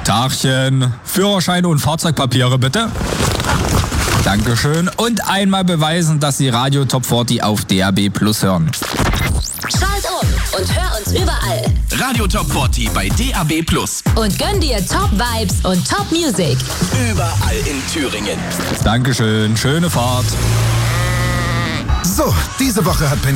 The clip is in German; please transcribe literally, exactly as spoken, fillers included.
Tagchen. Führerschein und Fahrzeugpapiere bitte. Dankeschön. Und einmal beweisen, dass Sie Radio Top vierzig auf D A B Plus hören. Schalt um und hör uns überall. Radio Top vierzig bei D A B Plus. Und gönn dir Top Vibes und Top Music. Überall in Thüringen. Dankeschön. Schöne Fahrt. So, diese Woche hat Penny